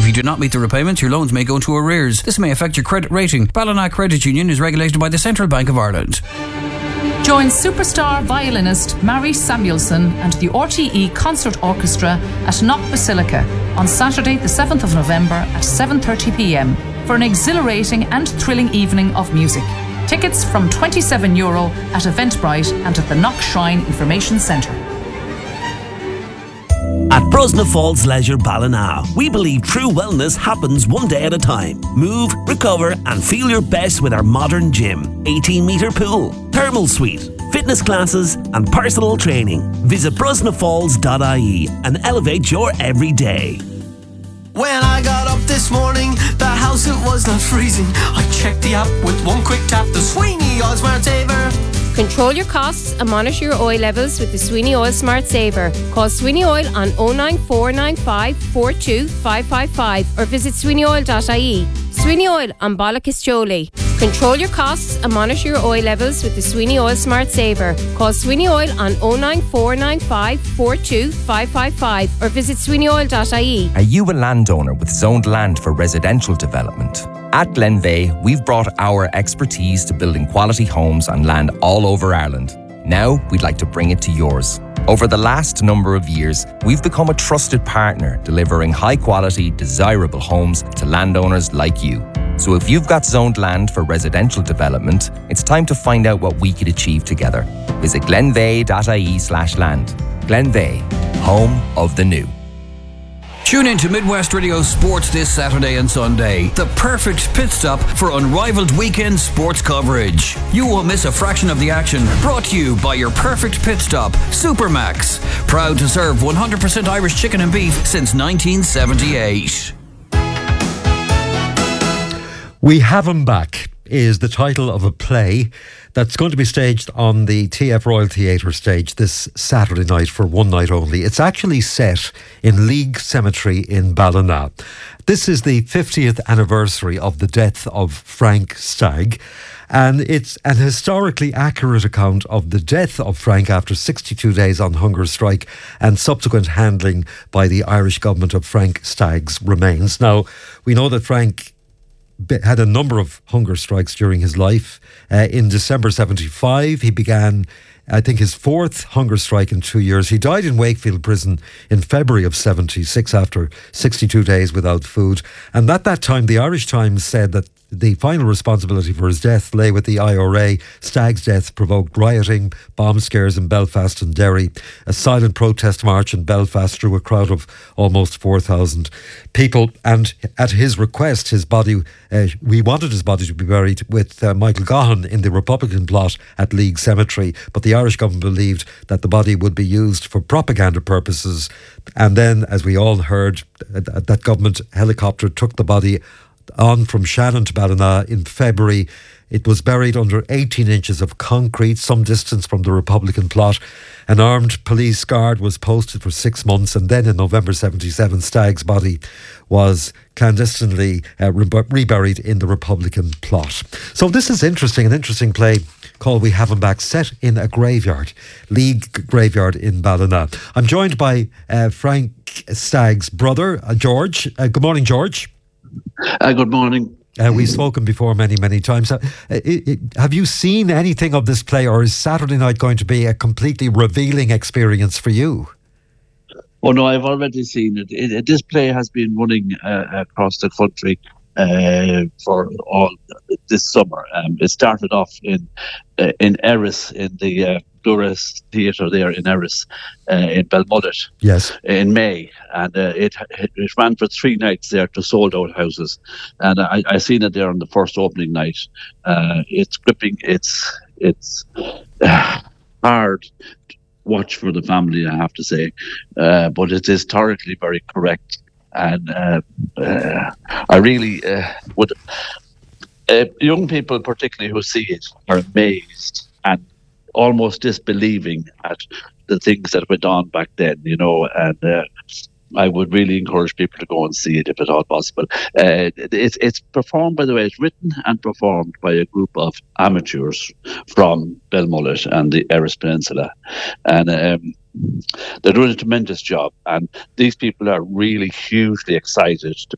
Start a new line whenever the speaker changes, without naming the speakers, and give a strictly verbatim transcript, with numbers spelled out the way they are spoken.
you do not meet the repayments, your loans may go into arrears. This may affect your credit rating. Ballina Credit Union is regulated by the Central Bank of Ireland.
Join superstar violinist Mary Samuelson and the R T E Concert Orchestra at Knock Basilica on Saturday the seventh of November at seven thirty p m for an exhilarating and thrilling evening of music. Tickets from twenty-seven euro at Eventbrite and at the Knock Shrine Information Centre.
At Brosna Falls Leisure Ballina, we believe true wellness happens one day at a time. Move, recover and feel your best with our modern gym, eighteen metre pool, thermal suite, fitness classes and personal training. Visit brosna falls dot I E and elevate your everyday.
When I got up this morning, the house it was not freezing. I checked the app with one quick tap, the Sweeney Oil Smart Saver.
Control your costs and monitor your oil levels with the Sweeney Oil Smart Saver. Call Sweeney Oil on oh nine four nine five four two five five five or visit sweeney oil dot I E. Sweeney Oil on Balakistoli. Control your costs and monitor your oil levels with the Sweeney Oil Smart Saver. Call Sweeney Oil on oh nine four nine five four two five five five or visit sweeney oil dot I E.
Are you a landowner with zoned land for residential development? At Glenveigh, we've brought our expertise to building quality homes on land all over Ireland. Now, we'd like to bring it to yours. Over the last number of years, we've become a trusted partner, delivering high-quality, desirable homes to landowners like you. So if you've got zoned land for residential development, it's time to find out what we could achieve together. Visit glenveigh dot I E slash land. Glenveigh, home of the new.
Tune in to Midwest Radio Sports this Saturday and Sunday. The perfect pit stop for unrivaled weekend sports coverage. You won't miss a fraction of the action. Brought to you by your perfect pit stop, Supermax. Proud to serve one hundred percent Irish chicken and beef since nineteen seventy-eight.
We Have 'Em Back is the title of a play that's going to be staged on the T F Royal Theatre stage this Saturday night for one night only. It's actually set in League Cemetery in Ballina. This is the fiftieth anniversary of the death of Frank Stagg, and it's an historically accurate account of the death of Frank after sixty-two days on hunger strike and subsequent handling by the Irish government of Frank Stagg's remains. Now, we know that Frank had a number of hunger strikes during his life. Uh, in December seventy-five, he began, I think, his fourth hunger strike in two years. He died in Wakefield Prison in February of seventy-six after sixty-two days without food. And at that time, the Irish Times said that the final responsibility for his death lay with the I R A. Stagg's death provoked rioting, bomb scares in Belfast and Derry. A silent protest march in Belfast drew a crowd of almost four thousand people. And at his request, his body, uh, we wanted his body to be buried with uh, Michael Gahan in the Republican plot at League Cemetery. But the Irish government believed that the body would be used for propaganda purposes. And then, as we all heard, uh, that government helicopter took the body on from Shannon to Ballina in February. It was buried under eighteen inches of concrete, some distance from the Republican plot. An armed police guard was posted for six months, and then in November seventy-seven, Stagg's body was clandestinely uh, re- reburied in the Republican plot. So this is interesting, an interesting play called We Have 'Em Back, set in a graveyard, League Graveyard in Ballina. I'm joined by uh, Frank Stagg's brother, uh, George. Uh, good morning, George.
Uh, good morning.
Uh, we've spoken before many, many times. Uh, it, it, have you seen anything of this play, or is Saturday night going to be a completely revealing experience for you?
Oh, no, I've already seen it. it, it this play has been running uh, across the country uh, for all this summer. Um, it started off in uh, in Erris, in the uh, Duras Theatre there in Erris, uh, in Belmullet.
Yes.
In May, and uh, it, it it ran for three nights there to sold out houses, and I I seen it there on the first opening night. Uh, it's gripping. It's it's uh, hard to watch for the family, I have to say, uh, but it is historically very correct, and uh, uh, I really uh, would. Uh, young people, particularly who see it, are amazed and almost disbelieving at the things that went on back then, you know, and uh, I would really encourage people to go and see it if at all possible. Uh, it's it's performed, by the way, it's written and performed by a group of amateurs from Belmullet and the Erris Peninsula, and um, they're doing a tremendous job, and these people are really hugely excited to